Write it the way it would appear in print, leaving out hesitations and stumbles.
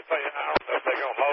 thing, I don't know if they're going to